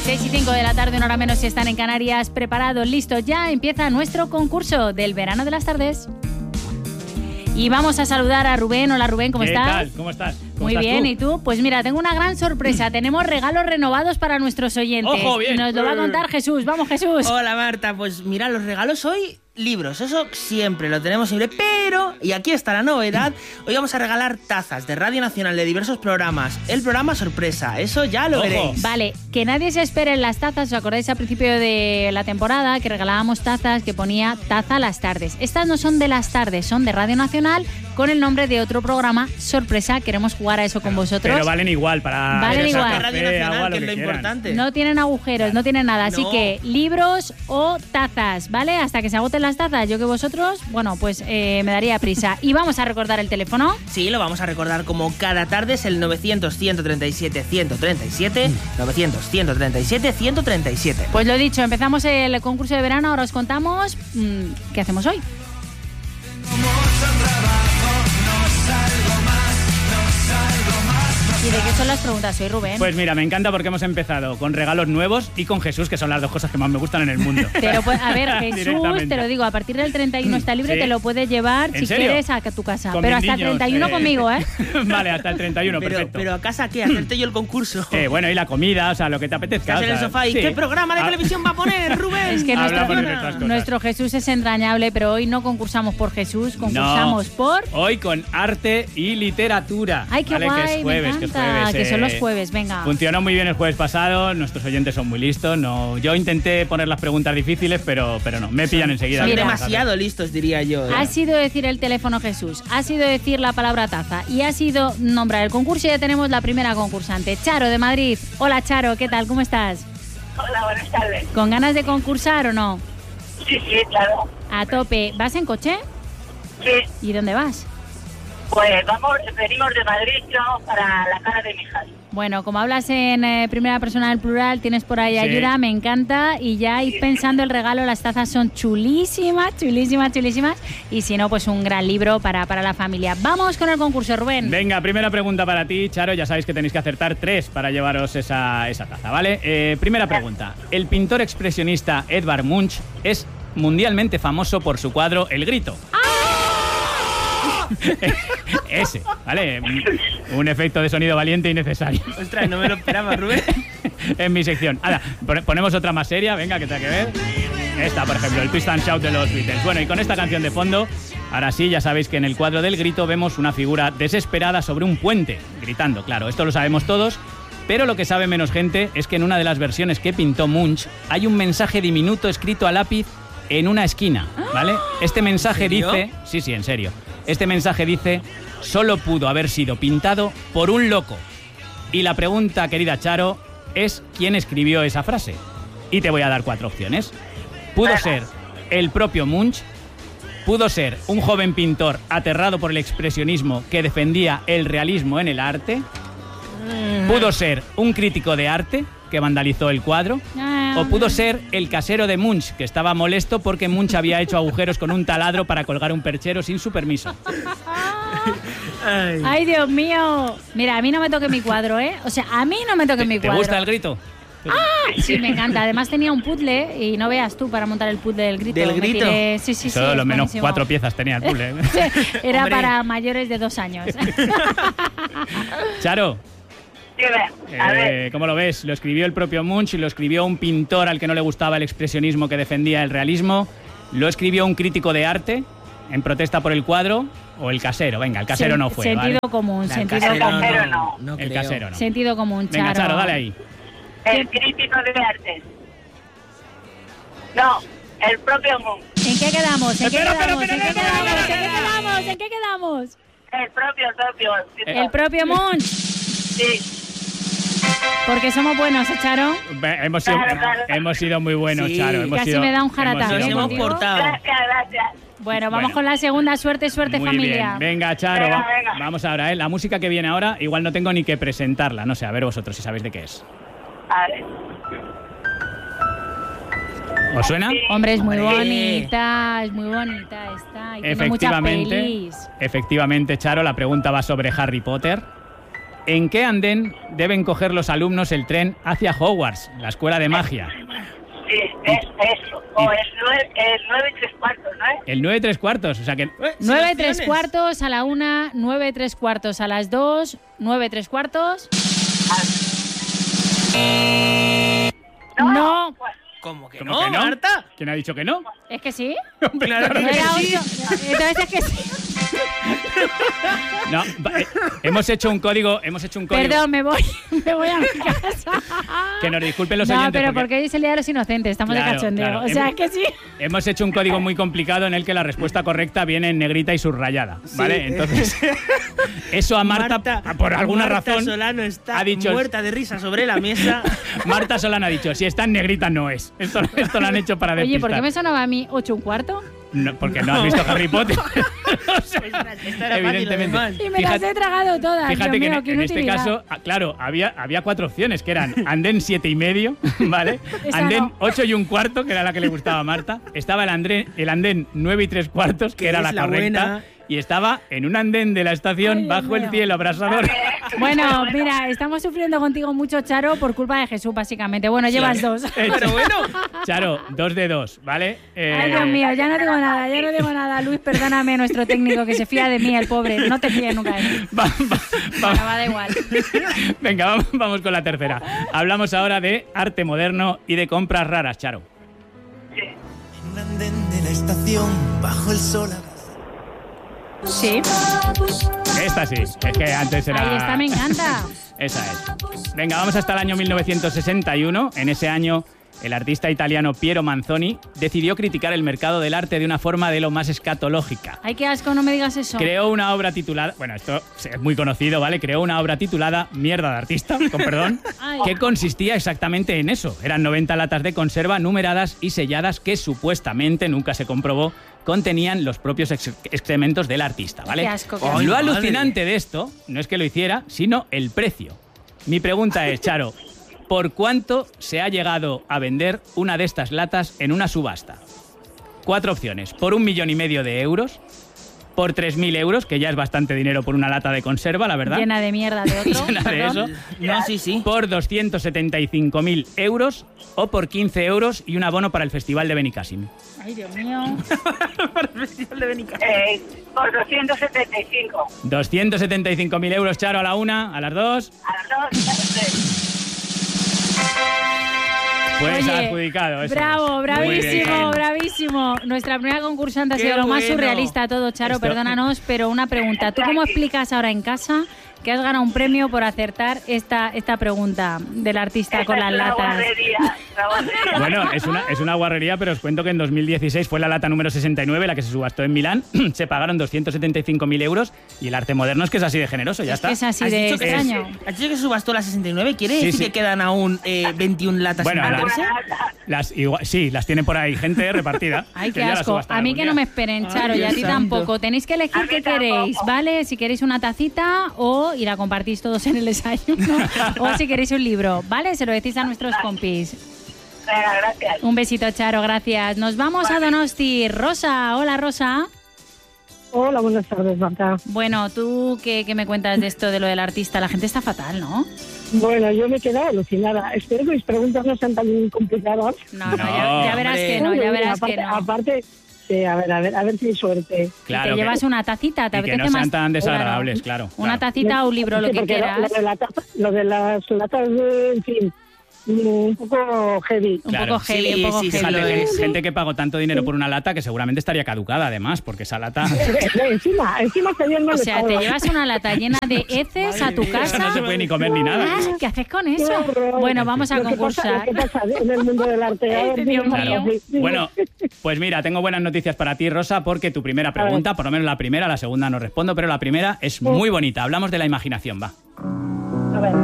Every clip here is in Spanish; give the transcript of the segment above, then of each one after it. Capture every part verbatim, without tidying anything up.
seis y cinco de la tarde, una hora menos si están en Canarias. Preparados, listos, ya empieza nuestro concurso del verano de las tardes. Y vamos a saludar a Rubén. Hola Rubén, ¿cómo ¿Qué estás? ¿Qué tal? ¿Cómo estás? ¿Cómo Muy estás bien, tú? ¿y tú? Pues mira, tengo una gran sorpresa. Tenemos regalos renovados para nuestros oyentes. ¡Ojo, bien! Y nos lo va a contar Jesús. Vamos, Jesús. Hola Marta, pues mira, los regalos hoy, libros, eso siempre lo tenemos siempre, pero, y aquí está la novedad, hoy vamos a regalar tazas de Radio Nacional de diversos programas, el programa sorpresa, eso ya lo Ojo. veréis. Vale, que nadie se espere en las tazas. ¿Os acordáis al principio de la temporada que regalábamos tazas que ponía taza las tardes? Estas no son de las tardes, son de Radio Nacional con el nombre de otro programa sorpresa. Queremos jugar a eso con vosotros. Pero valen igual para... Valen para igual. café, Radio Nacional, agua, que es lo lo que quieran. importante. No tienen agujeros, no tienen nada. Así No. que libros o tazas, ¿vale? Hasta que se agoten las tazas. Yo que vosotros, bueno, pues eh, me daría prisa. Y vamos a recordar el teléfono. Sí, lo vamos a recordar como cada tarde, es el novecientos, ciento treinta y siete, ciento treinta y siete, novecientos, ciento treinta y siete, ciento treinta y siete. Pues lo dicho, empezamos el concurso de verano. Ahora os contamos mmm, qué hacemos hoy. ¿Y de qué son las preguntas hoy, Rubén? Pues mira, me encanta porque hemos empezado con regalos nuevos y con Jesús, que son las dos cosas que más me gustan en el mundo. Pero pues, a ver, Jesús, Directamente. te lo digo, a partir del treinta y uno está libre, Sí. te lo puedes llevar ¿En si serio? quieres a tu casa. Con Pero mis hasta el niños, treinta y uno eh. conmigo, ¿eh? Vale, hasta el treinta y uno, Pero, perfecto. pero a casa, ¿qué? Hacerte yo el concurso. Eh, bueno, y la comida, o sea, lo que te apetezca. Estás o en el sea, sofá y sí. ¿qué programa de Ah, televisión va a poner, Rubén? Es que Habrá nuestro, por nuestras cosas. nuestro Jesús es entrañable, pero hoy no concursamos por Jesús, concursamos no, por... Hoy con arte y literatura. ¡Ay, qué ¿vale? guay! Que es jueves, me que es encanta, jueves. que son eh, los jueves, venga. Funcionó muy bien el jueves pasado, nuestros oyentes son muy listos. No, yo intenté poner las preguntas difíciles, pero, pero no, me pillan enseguida. Son Mira. demasiado listos, diría yo. ¿eh? Ha sido decir el teléfono Jesús, ha sido decir la palabra taza y ha sido nombrar el concurso y ya tenemos la primera concursante, Charo de Madrid. Hola Charo, ¿qué tal? ¿Cómo estás? Hola, buenas tardes. ¿Con ganas de concursar o no? Sí, sí, claro. A tope. ¿Vas en coche? Sí, ¿Y dónde vas? pues vamos, venimos de Madrid, yo, para la cara de mi hija. Bueno, como hablas en eh, primera persona del plural, tienes por ahí Sí. ayuda, me encanta. Y ya ir pensando el regalo, las tazas son chulísimas, chulísimas, chulísimas. Y si no, pues un gran libro para, para la familia. Vamos con el concurso, Rubén. Venga, primera pregunta para ti, Charo. Ya sabéis que tenéis que acertar tres para llevaros esa, esa taza, ¿vale? Eh, primera pregunta. El pintor expresionista Edvard Munch es mundialmente famoso por su cuadro El Grito. Ese, ¿vale? Un efecto de sonido valiente y necesario. Ostras, no me lo esperaba, Rubén. En mi sección. Ahora, pon- ponemos otra más seria, venga, que tenga que ver. Esta, por ejemplo, el Twist and Shout de los Beatles. Bueno, y con esta canción de fondo, ahora sí, ya sabéis que en el cuadro del Grito vemos una figura desesperada sobre un puente, gritando. Claro, esto lo sabemos todos, pero lo que sabe menos gente es que en una de las versiones que pintó Munch hay un mensaje diminuto escrito a lápiz en una esquina, ¿vale? Este mensaje ¿En serio? dice... Sí, sí, en serio. Este mensaje dice: solo pudo haber sido pintado por un loco. Y la pregunta, querida Charo, es ¿quién escribió esa frase? Y te voy a dar cuatro opciones. Pudo ser el propio Munch, pudo ser un joven pintor aterrado por el expresionismo que defendía el realismo en el arte, pudo ser un crítico de arte que vandalizó el cuadro, Ah, o pudo ser el casero de Munch, que estaba molesto porque Munch había hecho agujeros con un taladro para colgar un perchero sin su permiso. Ay. ¡Ay, Dios mío! Mira, a mí no me toque mi cuadro, ¿eh? O sea, a mí no me toque mi ¿Te cuadro. gusta el grito? Sí, me encanta. Además tenía un puzzle y no veas tú para montar el puzzle del grito. ¿Del Me grito? tiré- Sí, sí, sí. Solo es lo menos buenísimo. cuatro piezas tenía el puzzle. ¿eh? Era Hombre. para mayores de dos años. Charo, Dime, a ver, eh, ¿cómo lo ves? Lo escribió el propio Munch y lo escribió un pintor al que no le gustaba el expresionismo que defendía el realismo. Lo escribió un crítico de arte en protesta por el cuadro, o el casero. Venga, el casero Sen- no fue, Sentido ¿vale? común, La sentido casera común. Casero no, no. no El creo. casero no. Sentido común, Charo. Venga, Charo, dale ahí. el crítico de arte. No, el propio Moon. ¿En qué quedamos? ¿En qué Espera, espera, quedamos? ¿En espera, qué espera, quedamos? ¿En espera, qué espera. quedamos? ¿En qué quedamos? El propio, el propio. Eh, El propio Munch. Sí, Porque somos buenos, ¿eh, Charo? Ve- Hemos sido, Claro, claro. hemos sido muy buenos, Sí. Charo. Hemos Casi sido- me da un hemos jarataje, sido Nos ¿eh? muy hemos contigo. buenos. portado. gracias, gracias. Bueno, vamos Bueno. con la segunda. Suerte, suerte, Muy familia. bien. Venga, Charo, Venga, va- venga. vamos ahora, ¿eh? La música que viene ahora, igual no tengo ni que presentarla. No sé, a ver vosotros si sabéis de qué es. A ver. ¿Os suena? Sí. Hombre, es muy Hombre. bonita, es muy bonita esta. Y tiene muchas Efectivamente, pelis. efectivamente, Charo, la pregunta va sobre Harry Potter. ¿En qué andén deben coger los alumnos el tren hacia Hogwarts, la escuela de magia? Sí, es eso. O es nueve, es nueve y tres cuartos, ¿no es? El nueve tres cuartos, o sea que... Eh, Nueve sin tres opciones. cuartos a la una, nueve tres cuartos a las dos, nueve tres cuartos. No. No, ¿Cómo que ¿Cómo no, que no? Marta? ¿Quién ha dicho que no? es que sí. Claro No que era sí. ocho. Entonces es que sí. No, va- eh, hemos hecho un código, hemos hecho un código... Perdón, me voy, me voy a mi casa. Que nos disculpen los no, oyentes. pero porque hoy es el Día de los Inocentes, estamos Claro, de cachondeo. claro. O sea, Hemos- que sí. Hemos hecho un código muy complicado en el que la respuesta correcta viene en negrita y subrayada, ¿vale? Sí. Entonces, eso a Marta, por alguna Marta razón, Solano está ha dicho... muerta de risa sobre la mesa. Marta Solano ha dicho, si está en negrita no es. Esto, esto lo han hecho para Oye, despistar. ¿por qué me sonaba a mí ocho un cuarto? No, porque no has visto Harry Potter. O sea, Esta era fácil, evidentemente. además. Y me las he tragado todas. Fíjate Dios que mío, en, qué en este inutilidad. caso, ah, claro, había, había cuatro opciones, que eran andén siete y medio, ¿vale? Esa Andén no. ocho y un cuarto, que era la que le gustaba a Marta. Estaba el andén, el andén nueve y tres cuartos, que Que era es la la correcta. buena. Y estaba en un andén de la estación, Ay, Dios bajo el mío. cielo abrasador. Bueno, mira, estamos sufriendo contigo mucho, Charo, por culpa de Jesús, básicamente. Bueno, llevas dos. Eh, Pero bueno, Charo, dos de dos, ¿vale? Eh, Ay, Dios mío, ya no digo nada, ya no digo nada. Luis, perdóname, nuestro técnico, que se fía de mí, el pobre. No te fíes nunca de mí. va- va- va- Bueno, va, da igual. Venga, vamos, vamos con la tercera. Hablamos ahora de arte moderno y de compras raras, Charo. En un andén de la estación, bajo el sol. Sí, Esta sí, es que antes era... ahí está, me encanta. Esa es. Venga, vamos hasta el año mil novecientos sesenta y uno. En ese año, el artista italiano Piero Manzoni decidió criticar el mercado del arte de una forma de lo más escatológica. Ay, qué asco, no me digas eso. Creó una obra titulada, bueno, esto es muy conocido, ¿vale? Creó una obra titulada Mierda de artista, con perdón, Ay. que consistía exactamente en eso. Eran noventa latas de conserva numeradas y selladas que supuestamente, nunca se comprobó, contenían los propios ex- excrementos del artista, ¿vale? Qué asco, qué Ay, asco. Lo madre. alucinante de esto no es que lo hiciera, sino el precio. Mi pregunta es, Charo, ¿por cuánto se ha llegado a vender una de estas latas en una subasta? Cuatro opciones. Por un millón y medio de euros, por tres mil euros, que ya es bastante dinero por una lata de conserva, la verdad. Llena de mierda de otro. Llena de perdón. eso. no, sí, sí. Por doscientos setenta y cinco mil euros o por quince euros y un abono para el Festival de Benicàssim. Ay, Dios mío. Eh, por doscientos setenta y cinco. doscientos setenta y cinco mil euros, Charo, a la una, a las dos. A las dos, a las tres. Pues Oye, adjudicado. eso bravo, es. Muy bien, bravísimo, Charo. bravísimo. Nuestra primera concursante ha Qué sido lo más bueno. surrealista todo, Charo, Esto- perdónanos, pero una pregunta. ¿Tú cómo explicas ahora en casa que has ganado un premio por acertar esta, esta pregunta del artista con Esa las es la latas? guarrería, la guarrería. Bueno, es una, es una guarrería, pero os cuento que en dos mil dieciséis fue la lata número sesenta y nueve, la que se subastó en Milán. Se pagaron doscientos setenta y cinco mil euros y el arte moderno es que es así de generoso, ya Es está. que es así ¿Has de dicho que- extraño. ¿Has dicho que subastó la sesenta y nueve? ¿Quiere Sí, decir sí. que quedan aún eh, veintiuna latas Bueno, sin la- venderse? Las, igual- sí, las tiene por ahí gente repartida. Ay, que qué ya las asco. subastarán A mí algún que no día. me esperen, Ay, Charo, y a Dios ti santo. tampoco. Tenéis que A elegir mí qué tampoco. queréis, ¿vale? Si queréis una tacita o y la compartís todos en el desayuno. O si queréis un libro, ¿vale? Se lo decís a nuestros compis. Venga, gracias. Un besito, Charo, gracias. Nos vamos a Donosti. Rosa, hola, Rosa. Hola, buenas tardes, Marta. Bueno, ¿tú qué, qué me cuentas de esto de lo del artista? La gente está fatal, ¿no? Bueno, yo me he quedado alucinada. Espero que mis preguntas no sean tan complicadas. No, no, No, ya, ya verás hombre. que no, ya Uy, verás aparte, que no. Aparte, sí, a ver, a ver, a ver si hay suerte. Claro, te que- llevas una tacita, ¿te y que apetece no más? sean tan desagradables, claro. Una claro. tacita o un libro, lo Sí, que porque quieras. Lo, de la taza- lo de las latas, de, en fin, un poco heavy. Un Claro. poco heavy, Sí, un poco sí, sí, heavy. Fíjate, lo gente, es. gente que pagó tanto dinero por una lata que seguramente estaría caducada además, porque esa lata... encima, encima estaría en mal O sea, te estado. llevas una lata llena de heces a tu Eso casa. no se puede ni comer ni nada. Ah, ¿qué haces con Qué eso? horror. Bueno, vamos a Lo que pasa- concursar. Lo que pasa en el mundo del arte. A ver, Dios dime, mío. Marta, Claro. sí, sí. Bueno, pues mira, tengo buenas noticias para ti, Rosa, porque tu primera pregunta, por lo menos la primera, la segunda no respondo, pero la primera es muy bonita. Hablamos de la imaginación, va. A ver.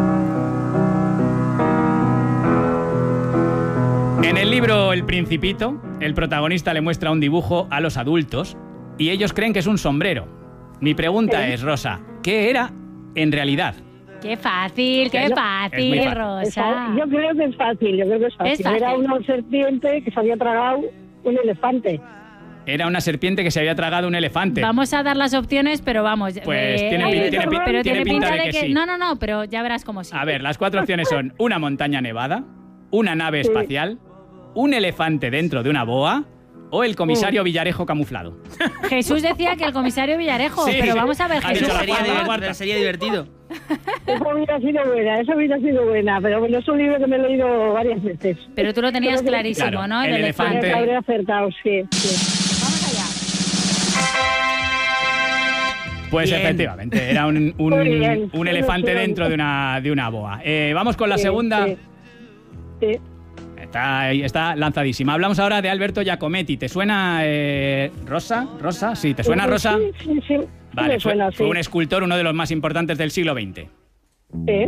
En el libro El Principito, el protagonista le muestra un dibujo a los adultos y ellos creen que es un sombrero. Mi pregunta es, Rosa, ¿qué era en realidad? Qué fácil, qué Es muy fácil, fácil. Es Rosa. fa- Yo creo que es fácil, yo creo que es fácil. Es fácil. Era una serpiente que se había tragado un elefante. Era una serpiente que se había tragado un elefante. Vamos a dar las opciones, pero vamos. Pues eh, tiene, ay, pin- tiene, pin- pero tiene pinta, de que, sí. No, no, no, pero ya verás cómo sí. A ver, las cuatro opciones son una montaña nevada, una nave espacial, un elefante dentro de una boa o el comisario Villarejo camuflado. Jesús decía que el comisario Villarejo, Sí, pero sí. vamos a ver, Ha Jesús. dicho la Sería, cuarta, la diver- cuarta. sería divertido. Eso hubiera sido buena, eso hubiera sido buena, pero bueno, es un libro que me he leído varias veces. Pero tú lo tenías Creo que- clarísimo, Claro, ¿no? el elefante. Que habré acertado, sí, sí. Vamos allá. Pues Bien. efectivamente, era un, un, Muy bien. un elefante Muy bien. dentro de una, de una boa. Eh, vamos con la Sí, segunda. sí. Sí. Está, ahí, está lanzadísima. Hablamos ahora de Alberto Giacometti. ¿Te suena eh, Rosa? ¿Rosa? Sí, ¿te suena Rosa? Sí, sí, sí. Vale, Me fue, suena, fue sí. un escultor, uno de los más importantes del siglo veinte. Sí.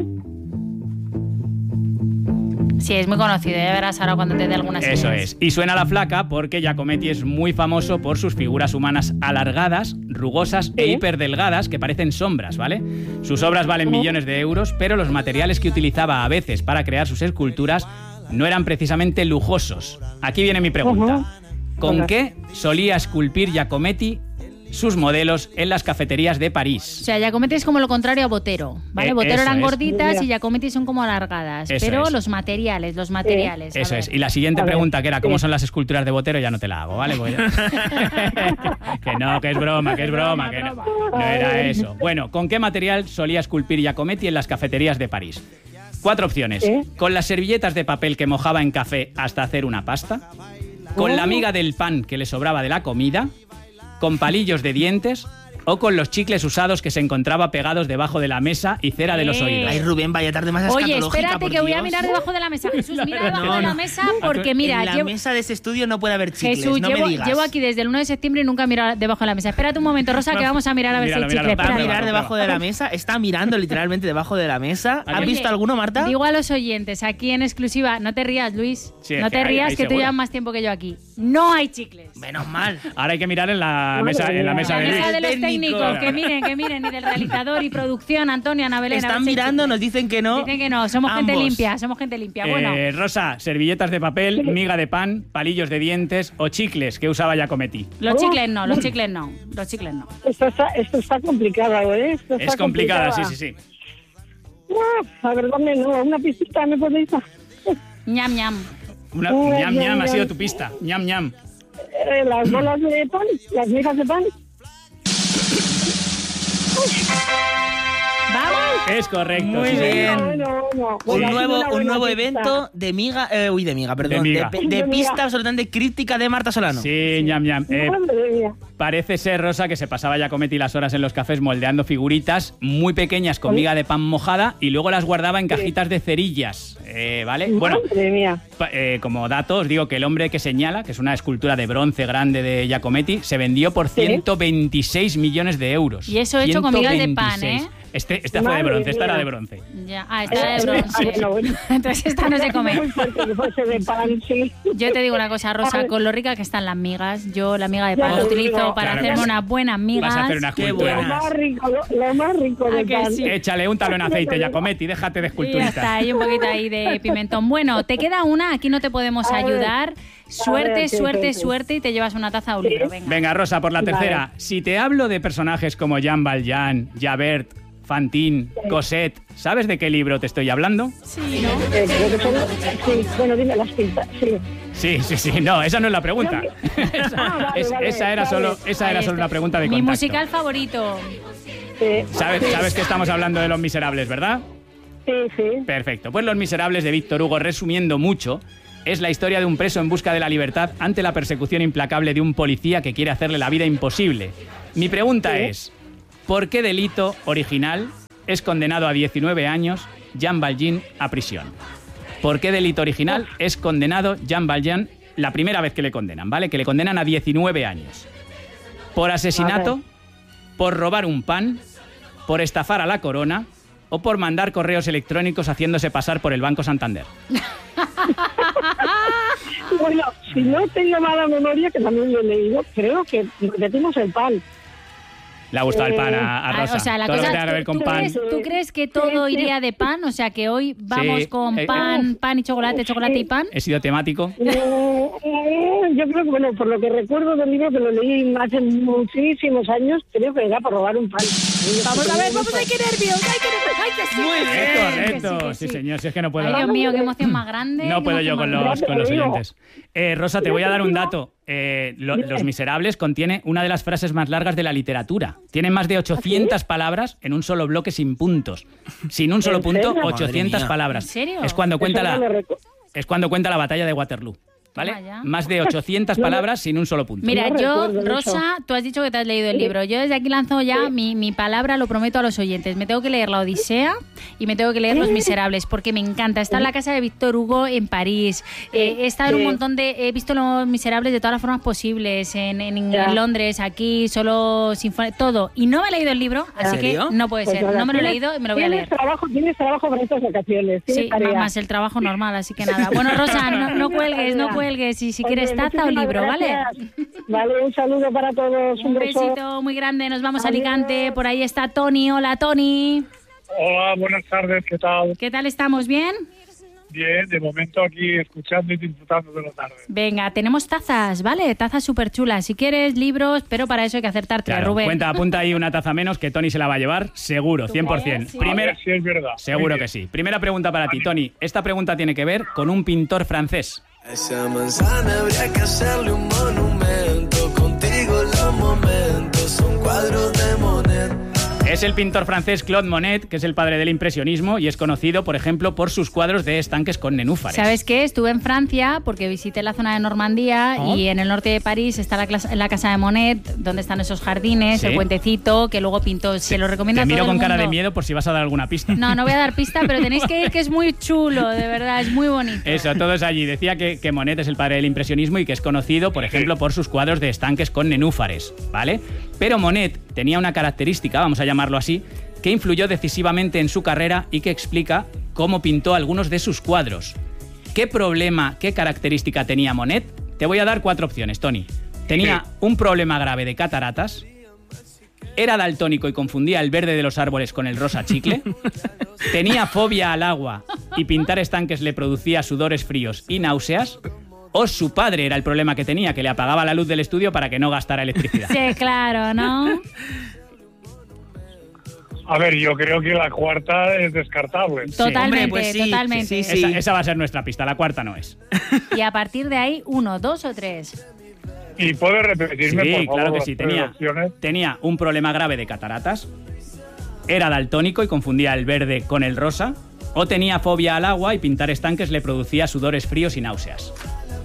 Sí, es muy conocido, ya verás ahora cuando te dé algunas Eso ideas. es. Y suena la flaca porque Giacometti es muy famoso por sus figuras humanas alargadas, rugosas e Sí. hiperdelgadas que parecen sombras, ¿vale? Sus obras valen millones de euros, pero los materiales que utilizaba a veces para crear sus esculturas no eran precisamente lujosos. Aquí viene mi pregunta. Ujú. ¿Con Venga. qué solía esculpir Giacometti sus modelos en las cafeterías de O París? sea, Giacometti es como lo contrario a Botero, ¿vale? Eh, Botero eso eran es. gorditas Mira. y Giacometti son como alargadas. Eso pero es. los materiales, los materiales. a Eso ver. es. Y la siguiente A ver, pregunta, que era ¿cómo sí. son las esculturas de Botero? Ya no te la hago, ¿vale? Pues ya- que no, que es broma, que es broma, que no, no era eso. Bueno, ¿con qué material solía esculpir Giacometti en las cafeterías de París? Cuatro opciones. ¿Eh? Con las servilletas de papel que mojaba en café hasta hacer una pasta. Con la miga del pan que le sobraba de la comida. Con palillos de dientes. O con los chicles usados que se encontraba pegados debajo de la mesa y cera de los Eh. oídos. Ay, Rubén, vaya tarde más Oye, escatológica, espérate por que voy a Dios. mirar debajo de la mesa. Jesús, mira No, debajo no, de la no. mesa porque mira, en la llevo, mesa de ese estudio no puede haber chicles, Jesús, no llevo, me digas. llevo aquí desde el uno de septiembre y nunca he mirado debajo de la mesa. Espérate un momento, Rosa, que vamos a mirar a ver Míralo, si hay míralo, chicle. Para Prueba, Espera. mirar prueba. debajo de la mesa, está mirando literalmente debajo de la mesa. ¿Has Oye, visto alguno, Marta? Digo a los oyentes, aquí en exclusiva, no te rías, Luis. Sí, es no que te hay- rías, hay que tú seguro. llevas más tiempo que yo aquí. No hay chicles. Menos mal. Ahora hay que mirar en la Madre mesa, en la mía. mesa La de Luis. mesa de los Técnico. técnicos, que miren, que miren, y del realizador y producción, Antonio, Ana Belén. a ver Están si hay mirando, chicles. nos dicen que no. Dicen que no, somos gente Ambos. limpia, somos gente limpia. Bueno, Eh, Rosa, servilletas de papel, miga de pan, palillos de dientes o chicles que usaba Giacometti. los chicles no, los chicles no, los chicles no. Esto está, esto está complicado, ¿eh? Esto está Es complicada, sí, complicada. sí, sí. No, la verdad, me- no, una pistita me podéis dar. ñam, ñam. Una, Uy, ñam, ñam, ñam, ha ñam. sido tu pista. ñam, ñam. Eh, las bolas de pan, las migas de pan. ¡Vamos! Es correcto. Muy sí, señor. bien. Bueno, bueno, Un bueno, nuevo, una un buena nuevo pista. evento de miga, eh, uy, de miga, perdón, De de, miga. pe- de De miga. pista absolutamente críptica de Marta Solano. Sí, ñam, ñam. Eh, Madre mía. parece ser, Rosa, que se pasaba Giacometti las horas en los cafés moldeando figuritas muy pequeñas con miga de pan mojada y luego las guardaba en cajitas de cerillas. Eh, ¿Vale? Bueno, Madre mía. Pa- eh, como dato, os digo que el hombre que señala, que es una escultura de bronce grande de Giacometti, se vendió por ciento veintiséis millones de euros. Y eso hecho con migas de pan, ciento veintiséis. ¿eh? Este, esta fue de Madre bronce, esta mía. era de bronce. Ya. Ah, esta de Ah, bronce. bueno, bueno. Entonces esta no se come. Muy fuerte que fuese de pan, sí. Yo te digo una cosa, Rosa, con lo rica que están las migas, yo la miga de pan Ya la te utilizo digo. para Claro hacerme que sí. unas buenas migas. Vas a hacer unas Qué esculturas. Lo buenas. más rico, lo, lo más rico Ah, de que pan. sí. Échale un talón de aceite, Giacometti, déjate de Y ya esculturitas. está, y un poquito ahí de pimentón. Bueno, te queda una, aquí no te podemos A ver. ayudar. Suerte, A ver, sí, suerte, sí, sí. suerte y te llevas una taza o un Sí. libro, venga. Venga, Rosa, por la Vale. tercera. Si te hablo de personajes como Jean Valjean, Javert, Fantine, Cosette, ¿sabes de qué libro te estoy hablando? Sí, ¿no? Eh, creo que son, sí, bueno, dime las pistas, sí. Sí, sí, sí. No, esa no es la pregunta. esa, Ah, vale, es- vale, esa era vale. solo, esa era Ahí solo está. una pregunta de Mi contacto. musical favorito. Sí, ¿Sabes, sabes que estamos hablando de Los Miserables, ¿verdad? sí, sí. Perfecto. Pues Los Miserables de Víctor Hugo, resumiendo mucho, es la historia de un preso en busca de la libertad ante la persecución implacable de un policía que quiere hacerle la vida imposible. Mi pregunta Sí. es, ¿por qué delito original es condenado a diecinueve años Jean Valjean a prisión? ¿Por qué delito original es condenado Jean Valjean la primera vez que le condenan, ¿vale? Que le condenan a diecinueve años. ¿Por asesinato? ¿Por robar un pan? ¿Por estafar a la corona? ¿O por mandar correos electrónicos haciéndose pasar por el Banco Santander? Bueno, si no tengo mala memoria, que también lo he leído, creo que repetimos el pan. Le ha gustado el pan a, a Rosa. O sea, la todo cosa, lo que tenga que ver ¿tú, con tú pan. Crees, ¿Tú crees que todo iría de pan? O sea, que hoy vamos Sí. con Eh, pan, pan y chocolate, chocolate y pan. He sido temático. Eh, eh, yo creo que, bueno, por lo que recuerdo del libro, que lo leí hace muchísimos años, creo que era por robar un pan. Vamos a ver, vamos, hay que nervios, hay que nervios, hay que sí. Muy que sí, bien. que Correcto. sí, que Sí, sí. señor. Si es que no puedo. Ay, Dios mío, qué emoción más grande. No qué puedo emoción yo con más los, grande. con los Te digo. oyentes. Eh, Rosa, te voy a dar un dato. Eh, lo- Los Miserables contiene una de las frases más largas de la literatura. Tiene más de ochocientas palabras en un solo bloque sin puntos. Sin un solo ¿En punto, serio? ochocientas Madre mía. palabras. ¿En serio? Es cuando cuenta Eso no la, lo recu- es cuando cuenta la batalla de Waterloo. ¿Vale? Toma ya. Más de ochocientas palabras sin un solo punto. Mira, No yo, recuerdo Rosa, tú has dicho que te has leído el libro. Yo desde aquí lanzo ya mi, mi palabra, lo prometo a los oyentes. Me tengo que leer La Odisea y me tengo que leer Los Miserables porque me encanta. Está en la casa de Víctor Hugo en París. Eh, he estado en un Sí. montón de... He visto Los Miserables de todas las formas posibles. En, en- Ya. en Londres, aquí, solo sinfónica, todo. Y no me he leído el libro, así que serio? no puede Pues ser. nada, No me lo he tienes- leído y me lo voy a leer. Tienes trabajo, tienes trabajo para estas vacaciones. Tienes Sí, tarea. más el trabajo normal, así que nada. Bueno, Rosa, no, no cuelgues, no cuelgues. Y si Oye, quieres taza o muchísimas libro, ¿vale? gracias. Vale, un saludo para todos. Un beso. besito muy grande, nos vamos a Adiós. Alicante. Por ahí está Tony. Hola, Tony. Hola, buenas tardes, ¿qué tal? ¿Qué tal estamos? ¿Bien? Bien, de momento aquí escuchando y disfrutando de la tarde. Venga, tenemos tazas, ¿vale? Tazas súper chulas. Si quieres, libros, pero para eso hay que acertar tres, Claro, Rubén. cuenta, apunta ahí una taza menos que Tony se la va a llevar, seguro, cien por ciento. Sí. A Primera, ver si es verdad. seguro Muy que bien. sí. Primera pregunta para ti, Tony. Esta pregunta tiene que ver con un pintor francés. A esa manzana habría que hacerle un monumento. Contigo los momentos son cuadros de Monet. Es el pintor francés Claude Monet, que es el padre del impresionismo y es conocido, por ejemplo, por sus cuadros de estanques con nenúfares. ¿Sabes qué? Estuve en Francia porque visité la zona de Normandía ¿Oh? y en el norte de París está la, clas- la casa de Monet, donde están esos jardines, Sí. el puentecito, que luego pintó. Se lo recomiendo Te a todo miro el con cara de mundo. miedo por si vas a dar alguna pista. No, no voy a dar pista, pero tenéis que ir, que es muy chulo, de verdad, es muy bonito. Eso, todos allí. Decía que, que Monet es el padre del impresionismo y que es conocido, por ejemplo, por sus cuadros de estanques con nenúfares, ¿vale? Pero Monet tenía una característica, vamos a llamarlo así, que influyó decisivamente en su carrera y que explica cómo pintó algunos de sus cuadros. ¿Qué problema, qué característica tenía Monet? Te voy a dar cuatro opciones, Tony. Tenía un problema grave de cataratas, era daltónico y confundía el verde de los árboles con el rosa chicle, tenía fobia al agua y pintar estanques le producía sudores fríos y náuseas, o su padre era el problema que tenía, que le apagaba la luz del estudio para que no gastara electricidad. Sí, claro, ¿no? A ver, yo creo que la cuarta es descartable. Totalmente, Hombre, pues sí, totalmente. sí, sí. Esa, esa va a ser nuestra pista, la cuarta no es. Y a partir de ahí, uno, dos o tres. ¿Y puedes repetirme, Sí, por favor, claro que las sí. tres Tenía, opciones? tenía un problema grave de cataratas, era daltónico y confundía el verde con el rosa, o tenía fobia al agua y pintar estanques le producía sudores fríos y náuseas.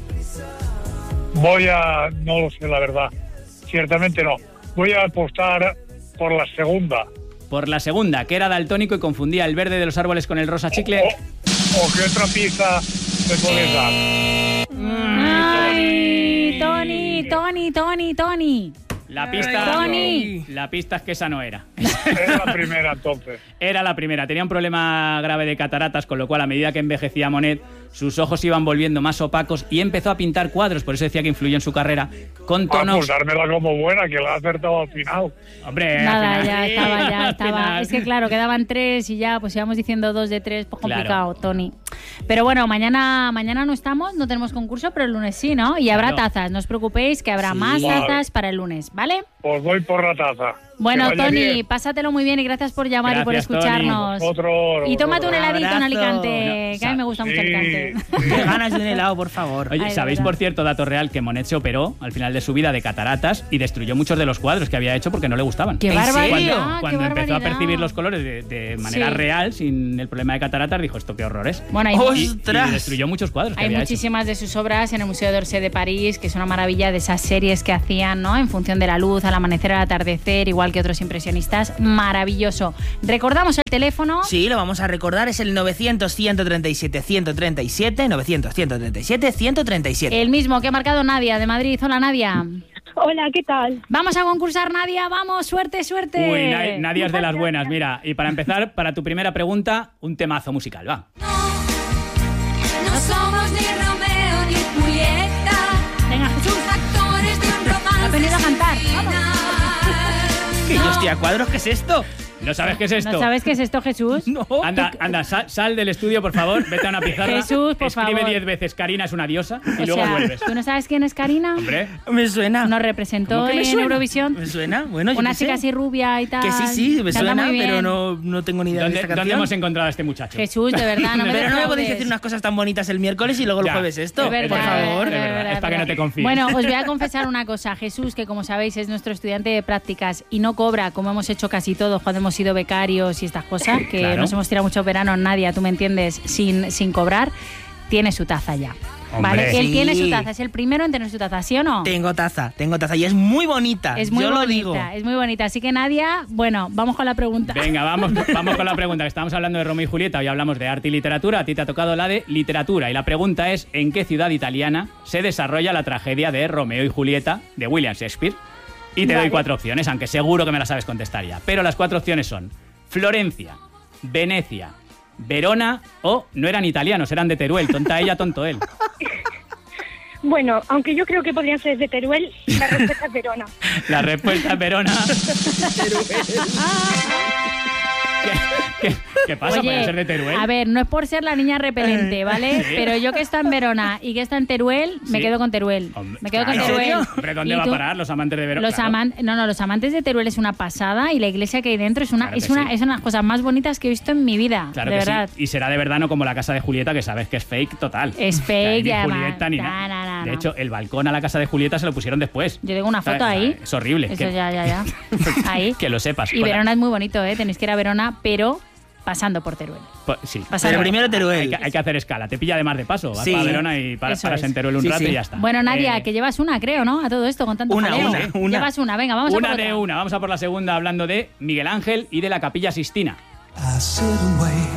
Voy a... no lo sé, la verdad. Ciertamente no. Voy a apostar por la segunda. Por la segunda, que era daltónico y confundía el verde de los árboles con el rosa chicle. ¿O, o qué otra pista me puedes dar? ¡Ay! Tony, Tony, Tony, Tony. La pista, Tony. la pista es que esa no era. Es la primera, entonces. Era la primera. Tenía un problema grave de cataratas, con lo cual a medida que envejecía Monet, sus ojos iban volviendo más opacos y empezó a pintar cuadros, por eso decía que influyó en su carrera, con Ah, tonos... pues dármela como buena, que la ha acertado al final. Hombre, al Nada, final- ya estaba, ya al estaba. final- Es que claro, quedaban tres y ya pues íbamos diciendo dos de tres, pues complicado, Claro. Tony. Pero bueno, mañana, mañana no estamos, no tenemos concurso, pero el lunes sí, ¿no? Y habrá Claro. tazas, no os preocupéis que habrá Sí. más Vale. tazas para el lunes, ¿vale? Pues voy por la taza. Bueno, Que vaya Tony, bien. pásatelo muy bien y gracias por llamar y por Gracias, Tony. escucharnos. Otro, Y tómate un heladito en Abrazo. Alicante, No, que a mí me gusta mucho sí, Alicante. sí. Qué ganas de un helado, por favor. Oye, Ay, de ¿sabéis verdad. por cierto, dato real, que Monet se operó al final de su vida de cataratas y destruyó muchos de los cuadros que había hecho porque no le gustaban? ¡Qué ¿En barbaridad! serio? Cuando, qué cuando empezó a barbaridad. percibir los colores de, de manera Sí. real, sin el problema de cataratas, dijo, esto qué horror es. Bueno, hay, ¡Oh! Y, y ¡Ostras! destruyó muchos cuadros que hay había muchísimas de sus obras en el Museo d'Orsay de París, que es una maravilla de esas series que hacían, ¿no? En función de la luz, al amanecer, al atardecer, igual que otros impresionistas. Maravilloso. Recordamos el teléfono. Sí, lo vamos a recordar, es el novecientos, ciento treinta y siete, ciento treinta y siete, novecientos, ciento treinta y siete, ciento treinta y siete. El mismo que ha marcado Nadia de Madrid. Hola, Nadia. Hola, ¿qué tal? Vamos a concursar, Nadia. Vamos, suerte, suerte. hecho. Uy, Na- Nadia es de las buenas, mira. Y para empezar, para tu primera pregunta, un temazo musical, va. No somos ni Romeo ni Julieta, Venga, Jesús. actores de un romance. Ha venido a cantar. sin Vamos. final. Que yo Hostia, ¿cuadros qué es esto? ¿No sabes qué es esto? ¿No sabes qué es esto, Jesús? No. Anda, anda, sal, sal del estudio, por favor, vete a una pizarra. Jesús, por escribe favor. diez veces Karina es una diosa y O luego sea, vuelves. ¿tú no sabes quién es Karina? Hombre, Me suena. Nos representó ¿Cómo que me en suena? Eurovisión. ¿Me suena? Bueno, yo Una qué chica sé. así rubia y tal. Que sí, sí, me Canta suena, muy bien. pero no, no tengo ni idea de ¿dónde, esta ¿dónde canción. hemos encontrado a este muchacho? Jesús, de verdad, no me Pero no me defraudes. podéis decir unas cosas tan bonitas el miércoles y luego el Ya. jueves esto. Es verdad, por favor. es verdad, es para que no te confíes. Bueno, os voy a confesar una cosa. Jesús, que como sabéis es nuestro estudiante de prácticas y no cobra, como hemos hecho casi todos cuando hemos sido becarios y estas cosas, que Claro. nos hemos tirado muchos veranos, Nadia, tú me entiendes, sin, sin cobrar, tiene su taza ya. Hombre. ¿Vale? Él Sí. tiene su taza, es el primero en tener su taza, ¿sí o no? Tengo taza, tengo taza y es muy bonita. Es muy yo bonita, lo digo. es muy bonita. Así que Nadia, bueno, vamos con la pregunta. Venga, vamos, vamos con la pregunta. Que estamos hablando de Romeo y Julieta, hoy hablamos de arte y literatura. A ti te ha tocado la de literatura. Y la pregunta es: ¿en qué ciudad italiana se desarrolla la tragedia de Romeo y Julieta de William Shakespeare? Y te doy Vale. cuatro opciones, aunque seguro que me las sabes contestar ya. Pero las cuatro opciones son Florencia, Venecia, Verona o no eran italianos, eran de Teruel. Tonta ella, tonto él. Bueno, aunque yo creo que podrían ser de Teruel, la respuesta es Verona. La respuesta es Verona. ¿Qué, qué, qué pasa? ¿Puede ser de Teruel? a ver, no es por ser la niña repelente, ¿vale? Sí. Pero yo que está en Verona y que está en Teruel, me Sí. quedo con Teruel. Hombre, me quedo claro. con Teruel. ¿En serio? Hombre, ¿dónde ¿Y va a tú? parar los amantes de Verona? Los Claro. amantes, no, no, los amantes de Teruel es una pasada y la iglesia que hay dentro es una, Claro que es una, sí. es una de las cosas más bonitas que he visto en mi vida, Claro de que verdad. sí. Y será de verdad, no como la casa de Julieta, que sabes que es fake total. Es O sea, fake ni y además- Julieta ni no, nada. no, no, De no. hecho, el balcón a la casa de Julieta se lo pusieron después. Yo tengo una foto ¿Sabes? ahí. Es horrible. Eso que, ya, ya, ya. Ahí. que lo sepas. Y Con la- Verona es muy bonito, ¿eh? Tenéis que ir a Verona, pero pasando por Teruel. pues, sí. Pasando. Pero primero Hay Teruel. que, hay que hacer escala. Te pilla de más de paso. Vas Sí. para Verona y pa- Eso paras es. en Teruel un Sí, rato sí. y ya está. Bueno, Nadia, Eh, que llevas una, creo, ¿no? A todo esto, con tanto Una, jaleo. una, una. Llevas una, venga, vamos a Una por de otra. una. Vamos a por la segunda hablando de Miguel Ángel y de la Capilla Sistina. I sit and wait.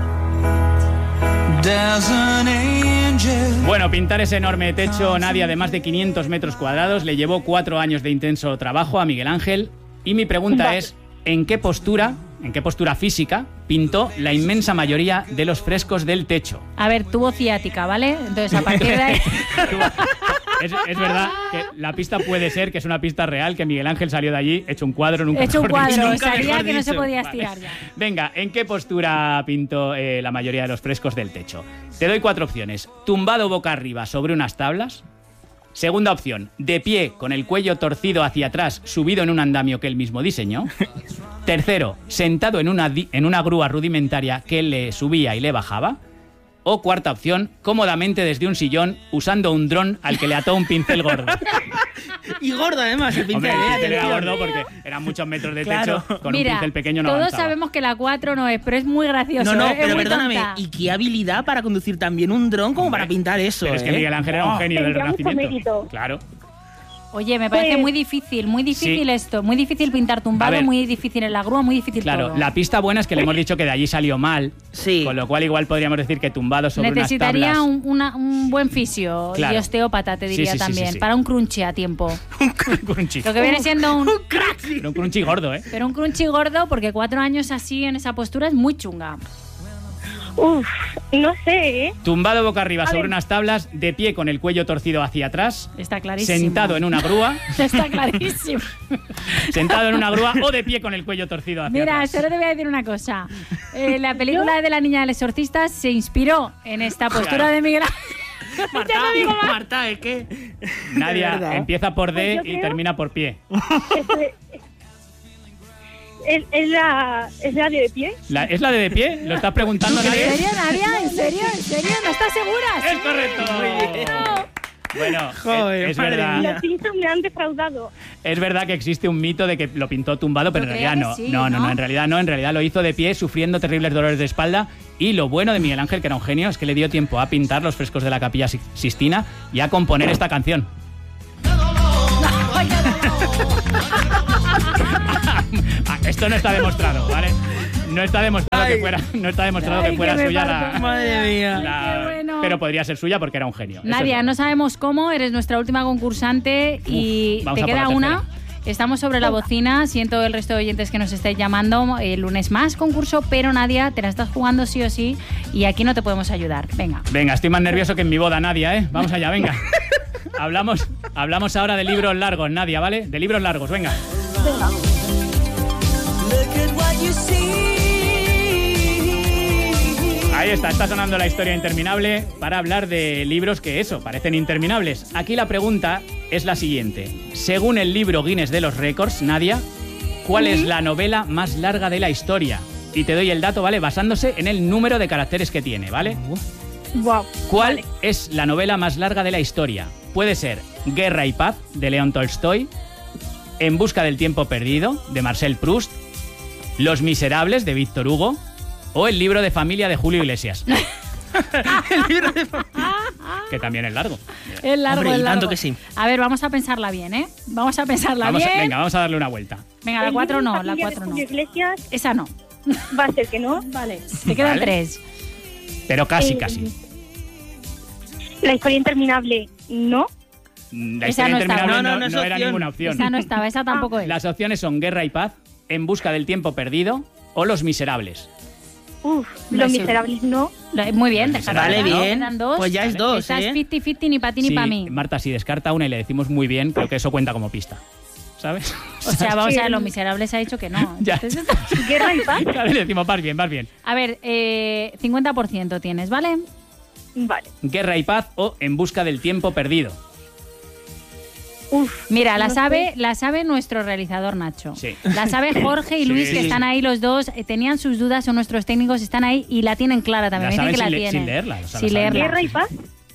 There's an angel. Bueno, pintar ese enorme techo, Nadia, de más de quinientos metros cuadrados, le llevó cuatro años de intenso trabajo a Miguel Ángel. Y mi pregunta Vale. es, ¿en qué postura, en qué postura física pintó la inmensa mayoría de los frescos del techo? A ver, tuvo ciática, ¿vale? Entonces, a partir de ahí... Es, es verdad que la pista puede ser que es una pista real, que Miguel Ángel salió de allí hecho un cuadro, nunca He hecho un mejor dicho. cuadro, Nunca sabía mejor que no se dicho. podía Vale. estirar ya. Venga, ¿en qué postura pintó eh, la mayoría de los frescos del techo? Te doy cuatro opciones. Tumbado boca arriba sobre unas tablas. Segunda opción, de pie con el cuello torcido hacia atrás, subido en un andamio que él mismo diseñó. Tercero, sentado en una, di- en una grúa rudimentaria que él le subía y le bajaba. O cuarta opción, cómodamente desde un sillón usando un dron al que le ató un pincel gordo. Y gordo además, el Hombre, pincel. el ¿eh? pincel era Atención. gordo porque eran muchos metros de Claro. techo, con Mira, un pincel pequeño no todos avanzaba. sabemos que la cuatro no es, pero es muy gracioso. No, no, ¿eh? Es pero muy perdóname. tonta. ¿Y qué habilidad para conducir también un dron como Hombre, para pintar eso? Pero es que eh? Miguel Ángel era un genio del Tendría mucho Renacimiento. mérito. Claro. Oye, me parece Pues- muy difícil, muy difícil Sí. esto. Muy difícil pintar A tumbado, ver. muy difícil en la grúa, muy difícil Claro, todo. la pista buena es que le hemos dicho que de allí salió mal, Sí. con lo cual igual podríamos decir que tumbado sobre Necesitaría unas tablas. un, una- un buen fisio Claro. y osteópata, te Sí, diría sí, sí, también, sí, sí. para un crunchy a tiempo. un crunchy. Lo que viene siendo un... Pero un crunchy gordo, ¿eh? Pero un crunchy gordo, porque cuatro años así en esa postura es muy chunga. Uf, no sé, ¿eh? Tumbado boca arriba A sobre ver. unas tablas, de pie con el cuello torcido hacia atrás, Está clarísimo. sentado en una grúa, Está clarísimo. sentado en una grúa o de pie con el cuello torcido hacia Mira, atrás. solo te voy a decir una cosa. Eh, la película de la niña del exorcista se inspiró en esta postura Claro. de Miguel Ángel. Marta, Ya no digo más. Marta, es que... De Nadia verdad. empieza por D Pues yo y creo- termina por pie. Este- ¿Es, es la, ¿Es la de pie? La- ¿Es la de de pie? ¿Lo estás preguntando, ¿En Nadia? serio, Nadia? ¿En serio? ¿En serio? ¿No estás segura? ¡Es correcto! Bueno, Joder, es, es madre verdad. mía. Los pintos me han defraudado. Es verdad que existe un mito de que lo pintó tumbado, pero en Yo realidad creo no. que sí, no, no, ¿no? no, en realidad no. En realidad lo hizo de pie, sufriendo terribles dolores de espalda. Y lo bueno de Miguel Ángel, que era un genio, es que le dio tiempo a pintar los frescos de la Capilla Si- Sistina y a componer esta canción. Ah, esto no está demostrado, ¿vale? No está demostrado Ay. que fuera, no está demostrado Ay, que fuera que me suya parto. la, Madre mía. la- Ay, qué bueno. Pero podría ser suya porque era un genio. Eso Nadia, es no verdad. sabemos cómo, eres nuestra última concursante y vamos te a por queda la una. tercera. Estamos sobre la bocina, siento el resto de oyentes que nos estáis llamando. El lunes más concurso, pero Nadia, te la estás jugando sí o sí y aquí no te podemos ayudar. Venga. Venga, estoy más nervioso que en mi boda, Nadia, ¿eh? Vamos allá, venga. hablamos, hablamos ahora de libros largos, Nadia, ¿vale? De libros largos, venga. Ahí está, está sonando la historia interminable para hablar de libros que, eso, parecen interminables. Aquí la pregunta es la siguiente. Según el libro Guinness de los Récords, Nadia, ¿cuál es la novela más larga de la historia? Y te doy el dato, ¿vale? Basándose en el número de caracteres que tiene, ¿vale? Wow. ¿Cuál Vale. es la novela más larga de la historia? Puede ser Guerra y Paz, de León Tolstoy, En busca del tiempo perdido, de Marcel Proust, Los Miserables, de Víctor Hugo, o El libro de familia, de Julio Iglesias. El libro de familia. Ah. Que también es largo. Es largo, Hombre, es y largo. tanto que sí. A ver, vamos a pensarla bien, ¿eh? Vamos a pensarla Vamos a- bien. venga, vamos a darle una vuelta. Venga, la El cuatro libro no, de la familia de cuatro no. Julio Iglesias Esa no. va a ser que no. Vale. Te quedan Vale. tres. Pero casi, Eh, casi. La historia interminable, no. La esa historia no interminable estaba. no, No, no, no es no era opción. ninguna opción. Esa no estaba, esa tampoco es. Las opciones son Guerra y Paz, En busca del tiempo perdido o Los Miserables. Uf, No Los sé. Miserables, no. Lo- Muy bien, Los déjala. Vale, ¿no? bien. Quedan dos. Pues ya es dos, Esta ¿eh? es cincuenta cincuenta ni para ti ni Sí, para mí. Marta, si descarta una y le decimos muy bien, creo que eso cuenta como pista. ¿Sabes? O sea, vamos Sí. a ver, Los Miserables ha dicho que no. Ya. Entonces, Guerra y paz. Claro, le decimos, vas bien, vas bien. a ver, eh, cincuenta por ciento tienes, ¿vale? Vale. Guerra y Paz o En busca del tiempo perdido. Uf. Mira, la No sabe, la sabe nuestro realizador Nacho. Sí. La sabe Jorge y Sí, Luis, sí, que sí. están ahí los dos. eh, Tenían sus dudas, o nuestros técnicos están ahí y la tienen clara también. La Me dicen saben que la sin, le- tienen. sin leerla. o sea, Sin la saben. leerla. Guerra y paz.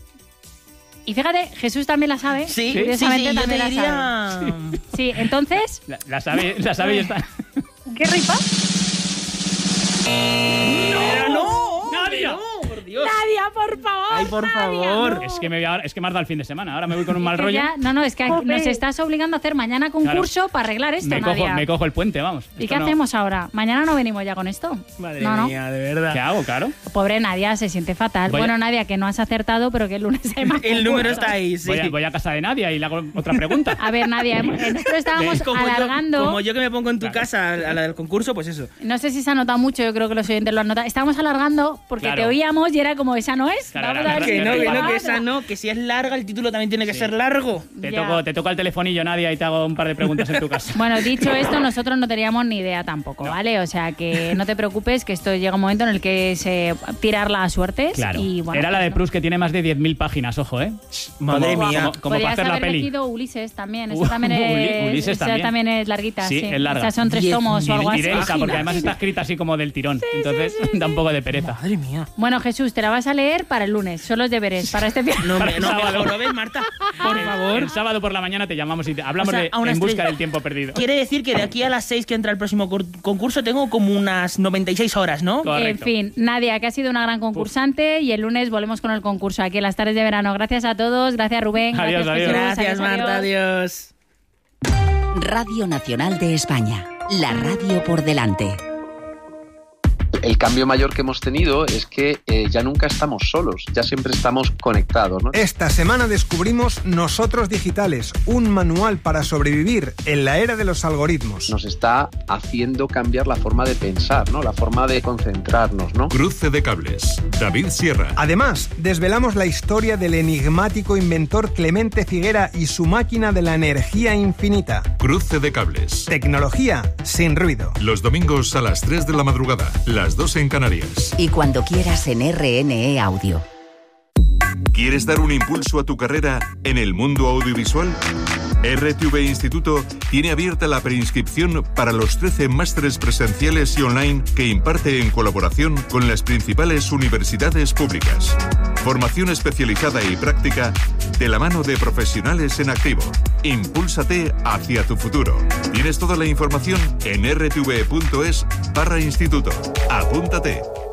Y fíjate, Jesús también la sabe. Sí, sí, sí, Curiosamente yo te también la diría... sabe. Sí, entonces, La, la sabe, la sabe y está. Guerra y paz. Pero no, ¡Nadia! no, por Dios. Nadia, por favor. Ay, por Nadia, favor. no. Es que me voy a- es que me has dado el fin de semana. Ahora me voy con un mal Que rollo. ya- no, no, es que Joder. nos estás obligando a hacer mañana concurso para arreglar esto, Me cojo, Nadia. me cojo el puente, vamos. ¿Y Esto qué no- hacemos ahora? ¿Mañana no venimos ya con esto? Madre no, no. mía, de verdad. ¿Qué hago, claro? Pobre Nadia, se siente fatal. Voy a- Bueno, Nadia, que no has acertado, pero que el lunes hay más El número concursos. está ahí, sí. Voy, a, voy a casa de Nadia y le hago otra pregunta. A ver, Nadia, hemos- nosotros estábamos Como yo, alargando. como yo que me pongo en tu Claro. casa a la a la del concurso, pues eso. No sé si se ha notado mucho, yo creo que los oyentes lo han notado. Estábamos alargando porque Claro. te oíamos y era como, esa no es. Claro, Vamos era- a ver era- si Que no, es que no, que otra. esa no, que si es larga el título también tiene que Sí. ser largo. Te, Ya. toco, te toca el telefonillo, Nadia, y te hago un par de preguntas en tu casa. Bueno, dicho esto, nosotros no teníamos ni idea tampoco, ¿vale? O sea, que no te preocupes, que esto llega un momento en el que se tirar las suertes. Claro. Y, bueno, Era la pues de no. Proust, que tiene más de diez mil páginas, ojo, ¿eh? Madre Como- mía. Como, como para Podrías hacer la haber peli. elegido Ulises también. Eso Uh, también Uli- es, Ulises esa también. también es larguita. Sí, Sí, es larga. Esas son tres Diez tomos o mil algo Y así. densa, porque además está escrita así como del tirón. Entonces da un poco de pereza. Madre mía. Bueno, Jesús, te la vas a leer para el lunes. Son los deberes para este fin. No, Para me, el no me sábado. jorobes, Marta. Por favor. El sábado por la mañana te llamamos y te hablamos O sea, de a unas En busca tres- del tiempo perdido. Quiere decir que de aquí a las seis que entra el próximo cur- concurso tengo como unas noventa y seis horas, ¿no? Correcto. En fin, Nadia, que ha sido una gran concursante y el lunes volvemos con el concurso aquí en las tardes de verano. Gracias a todos, gracias Rubén, Adiós, gracias adiós. Jesús, Gracias, Marta. Adiós. Radio Nacional de España. La radio por delante. El cambio mayor que hemos tenido es que eh, ya nunca estamos solos, ya siempre estamos conectados, ¿no? Esta semana descubrimos Nosotros Digitales, un manual para sobrevivir en la era de los algoritmos. Nos está haciendo cambiar la forma de pensar, ¿no? La forma de concentrarnos, ¿no? Cruce de cables. David Sierra. Además, desvelamos la historia del enigmático inventor Clemente Figuera y su máquina de la energía infinita. Cruce de cables. Tecnología sin ruido. Los domingos a las tres de la madrugada, las dos en Canarias. Y cuando quieras en R N E Audio. ¿Quieres dar un impulso a tu carrera en el mundo audiovisual? R T V Instituto tiene abierta la preinscripción para los trece másteres presenciales y online que imparte en colaboración con las principales universidades públicas. Formación especializada y práctica de la mano de profesionales en activo. Impúlsate hacia tu futuro. Tienes toda la información en r t v punto es barra instituto. Apúntate.